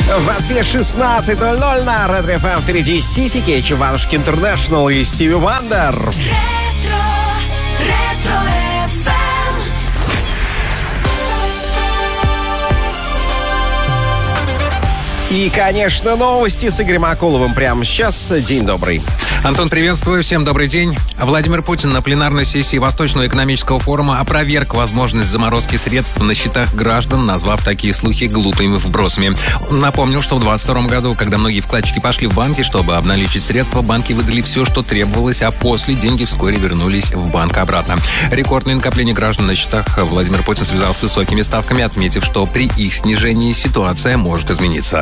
В Москве 16:00 на Ретро FM. Впереди Сиси Кейч, Иванушки Интернешнл и Стиви Вандер. Ретро FM. И, конечно, новости с Игорем Акуловым прямо сейчас. День добрый. Антон, приветствую. Всем добрый день. Владимир Путин на пленарной сессии Восточного экономического форума опроверг возможность заморозки средств на счетах граждан, назвав такие слухи глупыми вбросами. Он напомнил, что в 2022 году, когда многие вкладчики пошли в банки, чтобы обналичить средства, банки выдали все, что требовалось, а после деньги вскоре вернулись в банк обратно. Рекордное накопление граждан на счетах Владимир Путин связал с высокими ставками, отметив, что при их снижении ситуация может измениться.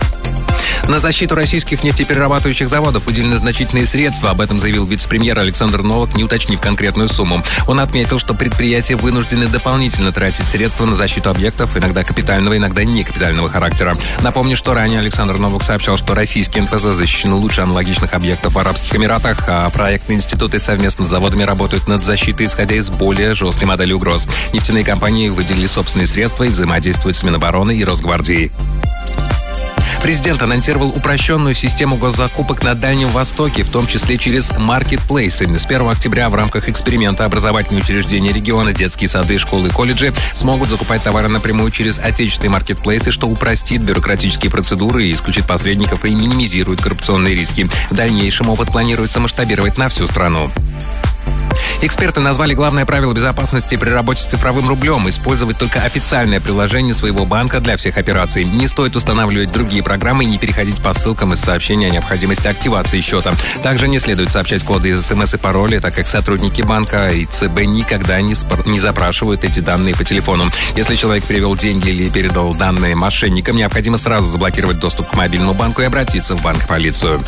На защиту российских нефтеперерабатывающих заводов выделены значительные средства. Об этом заявил вице-премьер Александр Новак, не уточнив конкретную сумму. Он отметил, что предприятия вынуждены дополнительно тратить средства на защиту объектов, иногда капитального, иногда некапитального характера. Напомню, что ранее Александр Новак сообщал, что российские НПЗ защищены лучше аналогичных объектов в Арабских Эмиратах, а проектные институты совместно с заводами работают над защитой, исходя из более жесткой модели угроз. Нефтяные компании выделили собственные средства и взаимодействуют с Минобороны и Росгвардией. Президент анонсировал упрощенную систему госзакупок на Дальнем Востоке, в том числе через маркетплейсы. С 1 октября в рамках эксперимента образовательные учреждения региона, детские сады, школы и колледжи смогут закупать товары напрямую через отечественные маркетплейсы, что упростит бюрократические процедуры, исключит посредников и минимизирует коррупционные риски. В дальнейшем опыт планируется масштабировать на всю страну. Эксперты назвали главное правило безопасности при работе с цифровым рублем – использовать только официальное приложение своего банка для всех операций. Не стоит устанавливать другие программы и не переходить по ссылкам из сообщения о необходимости активации счета. Также не следует сообщать коды из СМС и пароли, так как сотрудники банка и ЦБ никогда не запрашивают эти данные по телефону. Если человек перевел деньги или передал данные мошенникам, необходимо сразу заблокировать доступ к мобильному банку и обратиться в банк-полицию.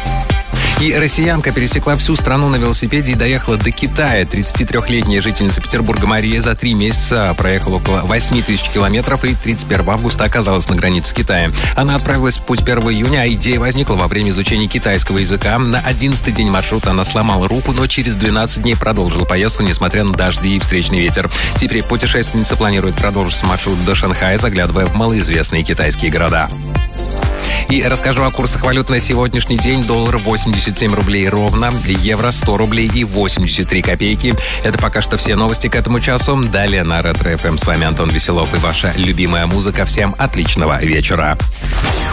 И россиянка пересекла всю страну на велосипеде и доехала до Китая. 33-летняя жительница Петербурга Мария за 3 месяца проехала около 8 тысяч километров и 31 августа оказалась на границе Китая. Она отправилась в путь 1 июня, а идея возникла во время изучения китайского языка. На 11-й день маршрута она сломала руку, но через 12 дней продолжила поездку, несмотря на дожди и встречный ветер. Теперь путешественница планирует продолжить маршрут до Шанхая, заглядывая в малоизвестные китайские города. И расскажу о курсах валют на сегодняшний день. Доллар 87 рублей ровно, евро 100 рублей и 83 копейки. Это пока что все новости к этому часу. Далее на Ретро FM с вами Антон Веселов и ваша любимая музыка. Всем отличного вечера.